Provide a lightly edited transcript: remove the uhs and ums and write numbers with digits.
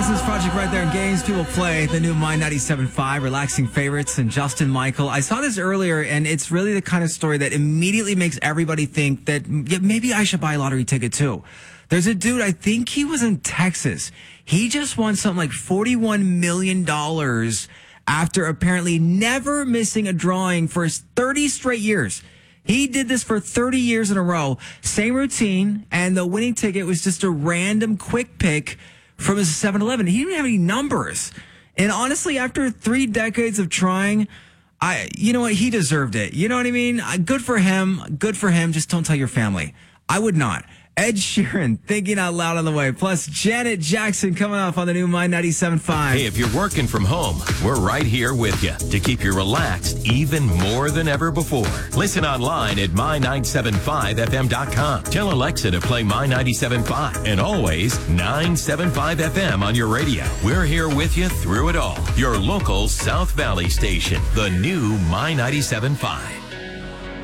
Innocence Project right there in Games People Play, the new My 97.5, relaxing favorites, and Justin Michael. I saw this earlier, and it's really the kind of story that immediately makes everybody think that maybe I should buy a lottery ticket too. There's a dude, I think he was in Texas. He just won something like $41 million after apparently never missing a drawing for 30 straight years. He did this for 30 years in a row. Same routine, and the winning ticket was just a random quick pick from his 7-Eleven. He didn't have any numbers. And honestly, after 3 decades of trying, you know what? He deserved it. You know what I mean? Good for him. Good for him. Just don't tell your family. I would not. Ed Sheeran, Thinking Out Loud on the way. Plus, Janet Jackson coming off on the new My 97.5. Hey, if you're working from home, we're right here with you to keep you relaxed even more than ever before. Listen online at my975fm.com. Tell Alexa to play My 97.5 and always 975 FM on your radio. We're here with you through it all. Your local South Valley station, the new My 97.5.